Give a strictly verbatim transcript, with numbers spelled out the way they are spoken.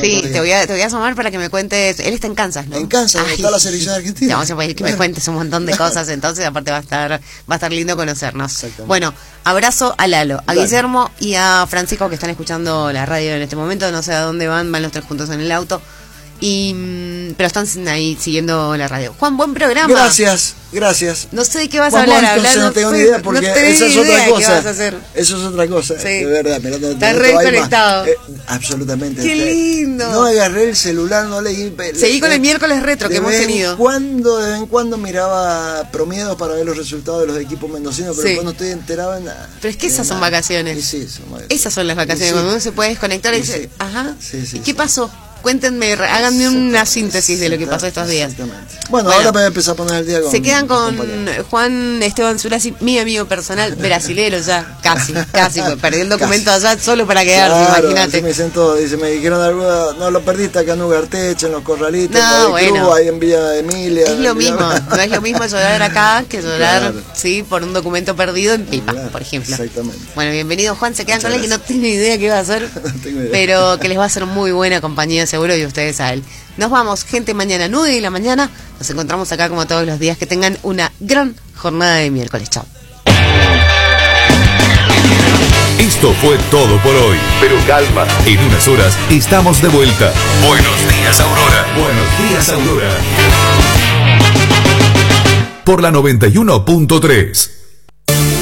Sí, te voy, a, te voy a sumar para que me cuentes. Él está en Kansas, ¿no? En Kansas, donde está la selección argentina. Te vamos a pedir que me cuentes un montón de cosas, entonces aparte va a estar va a estar lindo conocernos. Bueno, abrazo a Lalo, a Dale. Guillermo y a Francisco que están escuchando la radio en este momento. No sé a dónde van, van los tres juntos en el auto. Y pero están ahí siguiendo la radio. Juan, buen programa. Gracias, gracias. No sé de qué vas Juan, a hablar. hablar no, no tengo sé, ni idea porque no esa es otra cosa. ¿Qué vas a hacer? Eso es otra cosa, sí. De verdad. Mirá, no, Estás no, re no conectado. Eh, absolutamente. Qué lindo. No agarré el celular, no leí. Seguí con el miércoles retro que hemos tenido. Cuando, de vez en cuando miraba promiedos para ver los resultados de los equipos mendocinos, pero sí. cuando estoy enterado en nada. Pero es que esas son nada. vacaciones. Sí, son vacaciones. Esas son las vacaciones, sí. Cuando uno se puede desconectar y dice, sí. ajá, sí, sí, ¿y qué sí. pasó? Cuéntenme, háganme una síntesis de lo que pasó estos días. Exactamente. Bueno, bueno, ahora me voy a empezar a poner el día con... Se quedan con Juan Esteban Zulasi, mi amigo personal, brasilero ya, casi, casi, perdí el documento casi. Allá solo para quedarse, claro, imagínate. Me sentó, dice, me dijeron alguna, no lo perdiste acá en Ugarteche, en los Corralitos, no, en bueno. Cruz, ahí en Villa Emilia. Es lo mismo, no es lo mismo llorar acá que llorar, claro. sí, por un documento perdido en Pipa, claro, por ejemplo. Exactamente. Bueno, bienvenido Juan, se quedan Muchas con él que no gracias. tiene idea qué va a hacer, no tengo idea. pero que les va a hacer muy buena compañía seguro y ustedes a él. Nos vamos, gente, mañana nueve de la mañana. Nos encontramos acá como todos los días. Que tengan una gran jornada de miércoles. Chao. Esto fue todo por hoy. Pero calma, en unas horas estamos de vuelta. Buenos días, Aurora. Buenos días, Aurora. Por la noventa y uno punto tres.